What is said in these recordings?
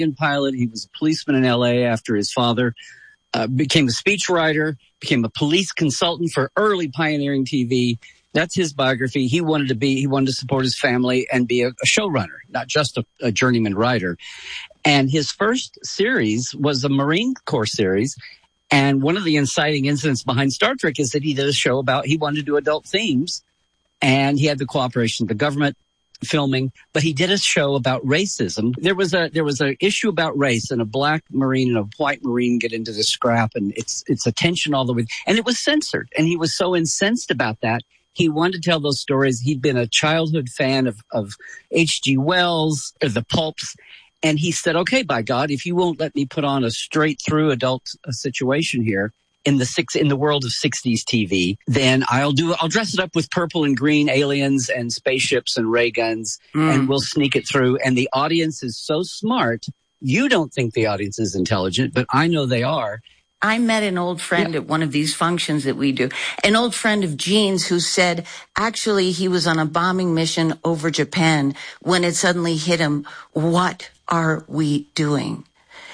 pilot. He was a policeman in L.A. after his father became a speechwriter, became a police consultant for early pioneering TV. That's his biography. He wanted to support his family and be a showrunner, not just a journeyman writer. And his first series was a Marine Corps series. And one of the inciting incidents behind Star Trek is that he did a show about, he wanted to do adult themes, and he had the cooperation of the government filming, but he did a show about racism. There was a issue about race, and a black Marine and a white Marine get into this scrap, and it's a tension all the way, and it was censored. And he was so incensed about that. He wanted to tell those stories. He'd been a childhood fan of H.G. Wells, or the pulps. And he said, okay, by God, if you won't let me put on a straight through adult situation here in the world of 60s TV, then I'll dress it up with purple and green aliens and spaceships and ray guns, and we'll sneak it through. And the audience is so smart. You don't think the audience is intelligent, but I know they are. I met an old friend at one of these functions that we do, an old friend of Gene's, who said actually he was on a bombing mission over Japan when it suddenly hit him, what are we doing?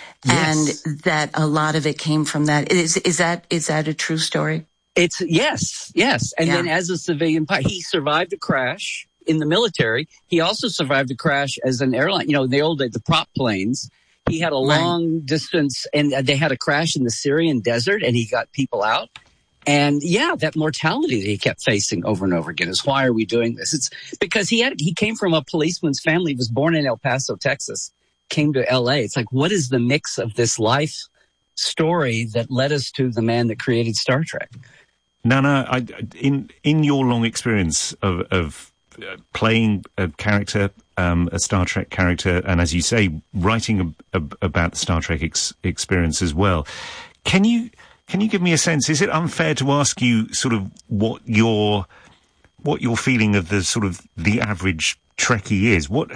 Yes. And that a lot of it came from that. Is that a true story? It's yes. And then as a civilian pilot, he survived a crash in the military. He also survived a crash as an airline, in the old days, the prop planes. He had a long distance, and they had a crash in the Syrian desert, and he got people out. And that mortality that he kept facing over and over again is, why are we doing this? It's because he came from a policeman's family. He was born in El Paso, Texas, came to L.A. It's like, what is the mix of this life story that led us to the man that created Star Trek? Nana, in your long experience of playing a character, a Star Trek character, and as you say, writing about the Star Trek experience as well, can you give me a sense? Is it unfair to ask you sort of what your feeling of the sort of the average Trekkie is? What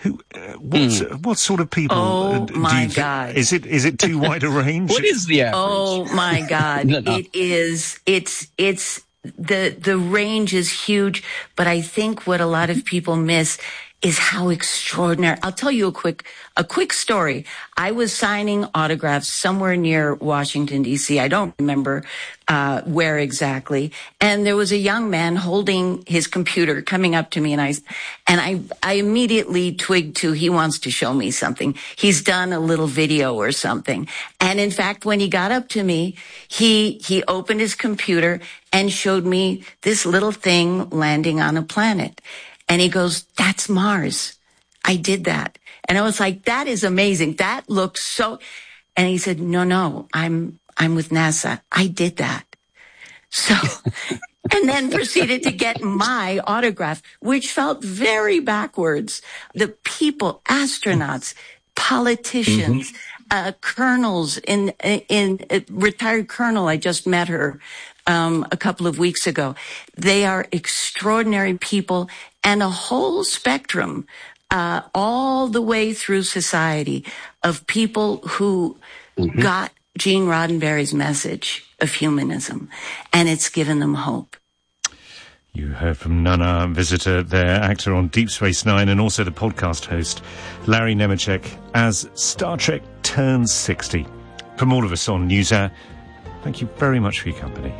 sort of people? Oh my God! Is it too wide a range? What is the average? Oh my God! No. It is. It's the range is huge, but I think what a lot of people miss is how extraordinary. I'll tell you a quick story. I was signing autographs somewhere near Washington, D.C. I don't remember where exactly. And there was a young man holding his computer coming up to me, and I immediately twigged to, he wants to show me something. He's done a little video or something. And in fact, when he got up to me, he opened his computer and showed me this little thing landing on a planet. And he goes, that's Mars. I did that. And I was like, that is amazing. That looks so. And he said, no, I'm with NASA. I did that. So, and then proceeded to get my autograph, which felt very backwards. The people, astronauts, politicians, colonels, in retired colonel, I just met her a couple of weeks ago. They are extraordinary people, and a whole spectrum, all the way through society, of people who got Gene Roddenberry's message of humanism, and it's given them hope. You heard from Nana Visitor there, actor on Deep Space Nine, and also the podcast host, Larry Nemeczek, as Star Trek turns 60. From all of us on NewsHour, thank you very much for your company.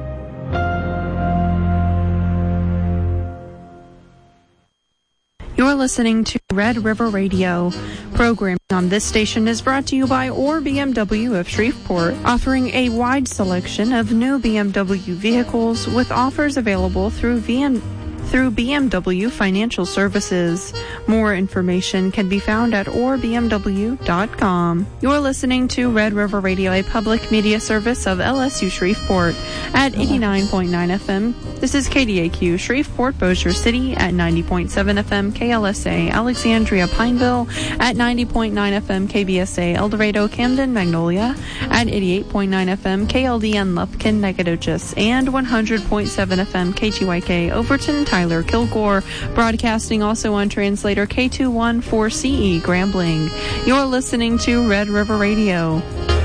You're listening to Red River Radio. Programming on this station is brought to you by OR BMW of Shreveport, offering a wide selection of new BMW vehicles with offers available through BMW Financial Services. More information can be found at orbmw.com. You're listening to Red River Radio, a public media service of LSU Shreveport at 89.9 FM. This is KDAQ Shreveport, Bossier City at 90.7 FM, KLSA Alexandria Pineville at 90.9 FM, KBSA El Dorado Camden Magnolia at 88.9 FM, KLDN Lufkin Nacogdoches and 100.7 FM, KTYK Overton Tyler Kilgore, broadcasting also on translator K214CE Grambling. You're listening to Red River Radio.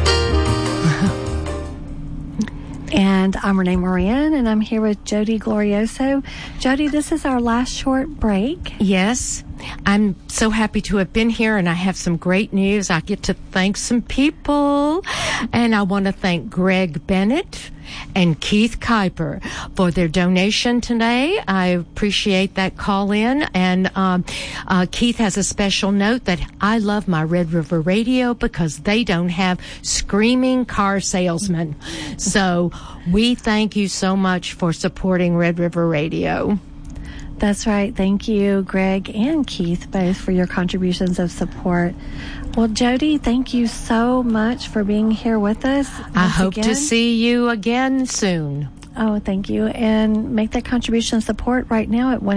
And I'm Renee Moran, and I'm here with Jody Glorioso. Jody, this is our last short break. Yes. I'm so happy to have been here, and I have some great news. I get to thank some people, and I want to thank Greg Bennett and Keith Kuiper for their donation today. I appreciate that call in. And Keith has a special note that I love my Red River Radio because they don't have screaming car salesmen. So we thank you so much for supporting Red River Radio. That's right. Thank you, Greg and Keith, both for your contributions of support. Well, Jody, thank you so much for being here with us. I hope to see you again soon. Oh, thank you. And make that contribution support right now at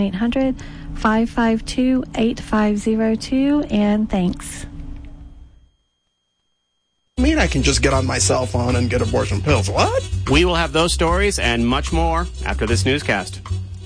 1-800-552-8502. And thanks. I mean, I can just get on my cell phone and get abortion pills. What? We will have those stories and much more after this newscast.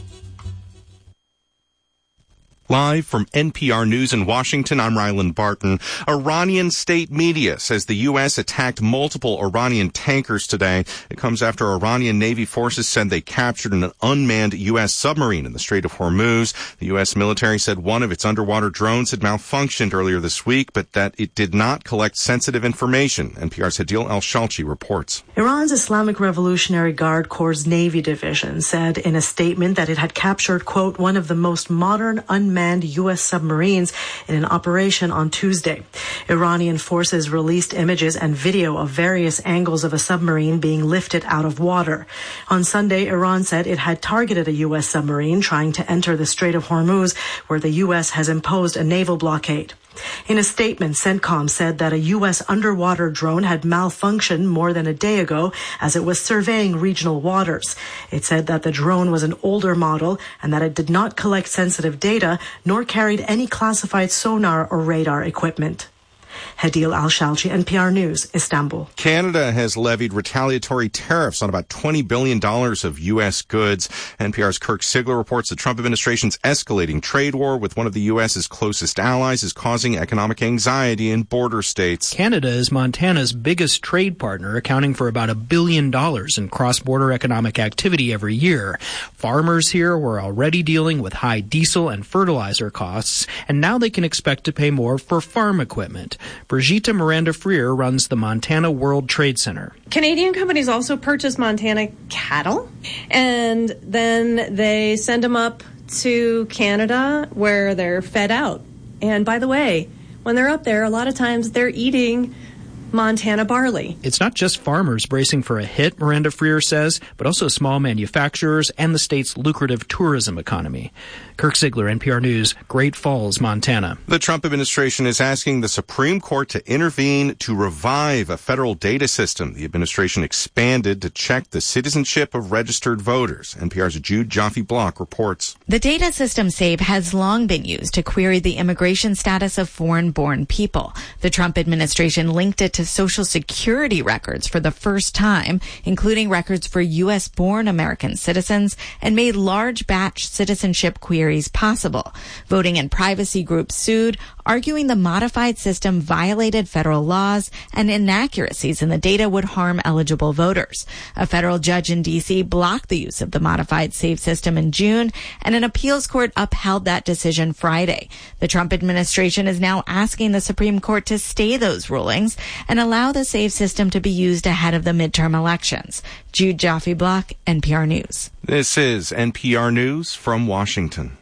Live from NPR News in Washington, I'm Ryland Barton. Iranian state media says the U.S. attacked multiple Iranian tankers today. It comes after Iranian Navy forces said they captured an unmanned U.S. submarine in the Strait of Hormuz. The U.S. military said one of its underwater drones had malfunctioned earlier this week, but that it did not collect sensitive information. NPR's Hadil El-Shalchi reports. Iran's Islamic Revolutionary Guard Corps' Navy division said in a statement that it had captured, quote, one of the most modern unmanned U.S. submarines in an operation on Tuesday. Iranian forces released images and video of various angles of a submarine being lifted out of water. On Sunday, Iran said it had targeted a U.S. submarine trying to enter the Strait of Hormuz, where the U.S. has imposed a naval blockade. In a statement, CENTCOM said that a U.S. underwater drone had malfunctioned more than a day ago as it was surveying regional waters. It said that the drone was an older model and that it did not collect sensitive data nor carried any classified sonar or radar equipment. Hadil El-Shalchi, NPR News, Istanbul. Canada has levied retaliatory tariffs on about $20 billion of U.S. goods. NPR's Kirk Sigler reports the Trump administration's escalating trade war with one of the U.S.'s closest allies is causing economic anxiety in border states. Canada is Montana's biggest trade partner, accounting for about $1 billion in cross-border economic activity every year. Farmers here were already dealing with high diesel and fertilizer costs, and now they can expect to pay more for farm equipment. Brigitte Miranda-Freer runs the Montana World Trade Center. Canadian companies also purchase Montana cattle, and then they send them up to Canada where they're fed out. And by the way, when they're up there, a lot of times they're eating Montana barley. It's not just farmers bracing for a hit, Miranda-Freer says, but also small manufacturers and the state's lucrative tourism economy. Kirk Sigler, NPR News, Great Falls, Montana. The Trump administration is asking the Supreme Court to intervene to revive a federal data system the administration expanded to check the citizenship of registered voters. NPR's Jude Jaffe-Block reports. The data system SAVE has long been used to query the immigration status of foreign-born people. The Trump administration linked it to Social Security records for the first time, including records for U.S.-born American citizens, and made large batch citizenship queries possible. Voting and privacy groups sued, arguing the modified system violated federal laws and inaccuracies in the data would harm eligible voters. A federal judge in D.C. blocked the use of the modified SAVE system in June, and an appeals court upheld that decision Friday. The Trump administration is now asking the Supreme Court to stay those rulings and allow the SAVE system to be used ahead of the midterm elections. Jude Jaffe-Block, NPR News. This is NPR News from Washington.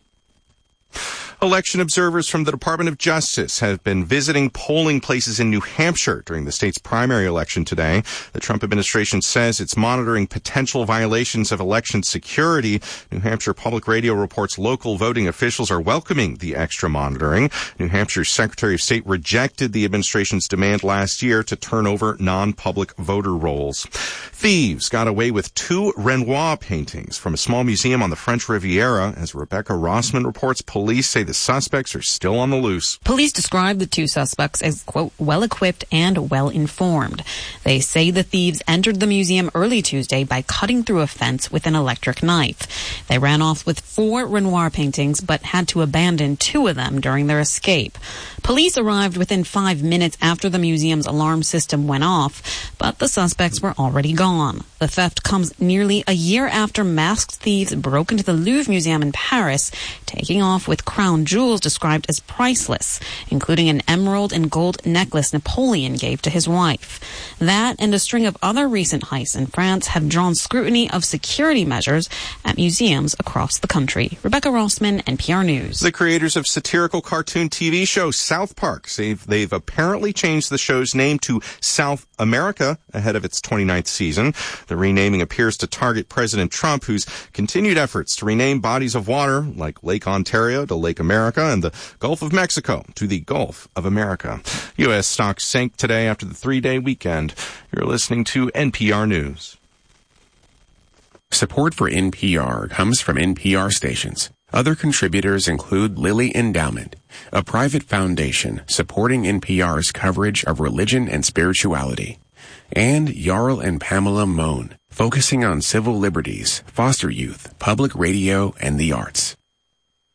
Election observers from the Department of Justice have been visiting polling places in New Hampshire during the state's primary election today. The Trump administration says it's monitoring potential violations of election security. New Hampshire Public Radio reports local voting officials are welcoming the extra monitoring. New Hampshire's Secretary of State rejected the administration's demand last year to turn over non-public voter rolls. Thieves got away with 2 Renoir paintings from a small museum on the French Riviera. As Rebecca Rossman reports, police say the suspects are still on the loose. Police describe the 2 suspects as, quote, well-equipped and well-informed. They say the thieves entered the museum early Tuesday by cutting through a fence with an electric knife. They ran off with 4 Renoir paintings, but had to abandon 2 of them during their escape. Police arrived within 5 minutes after the museum's alarm system went off, but the suspects were already gone. The theft comes nearly a year after masked thieves broke into the Louvre Museum in Paris, taking off with crown jewels described as priceless, including an emerald and gold necklace Napoleon gave to his wife. That and a string of other recent heists in France have drawn scrutiny of security measures at museums across the country. Rebecca Rossman, NPR News. The creators of satirical cartoon TV show South Park say they've apparently changed the show's name to South America ahead of its 29th season. The renaming appears to target President Trump, whose continued efforts to rename bodies of water like Lake Ontario to Lake America and the Gulf of Mexico to the Gulf of America. U.S. stocks sank today after the three-day weekend. You're listening to NPR News. Support for NPR comes from NPR stations. Other contributors include Lilly Endowment, a private foundation supporting NPR's coverage of religion and spirituality, and Jarl and Pamela Mohn, focusing on civil liberties, foster youth, public radio, and the arts.